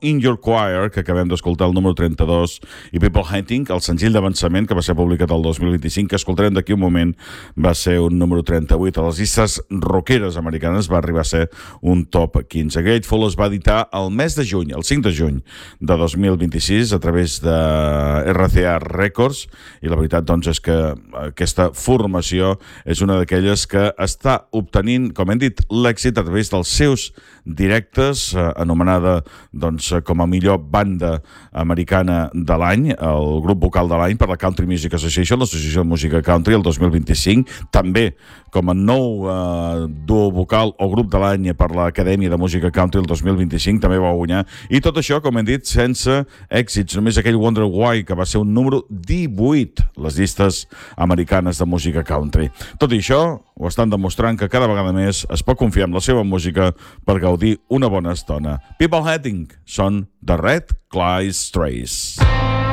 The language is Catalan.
In Your Choir, que acabem d'escoltar, el número 32, i People Hating, el senzill d'avançament que va ser publicat el 2025, que escoltarem d'aquí un moment, va ser un número 38. A les llistes rockeres americanes va arribar a ser un top 15. Grateful es va editar el mes de juny, el 5 de juny de 2026, a través de RCA Records, i la veritat doncs és que aquesta formació és una d'aquelles que està obtenint, com hem dit, l'èxit a través dels seus directes, anomenada doncs, com a millor banda americana de l'any, el grup vocal de l'any per la Country Music Association, l'Associació de Música Country, el 2025, també com a nou duo vocal o grup de l'any per l'Acadèmia de Música Country el 2025, també va guanyar, i tot això, com hem dit, sense èxits, només aquell Wonder Why, que va ser un número 18, les llistes americanes de música country. Tot i això, ho estan demostrant que cada vegada més es pot confiar en la seva música per gaudir una bona estona. People Hating són The Red Clay Strays.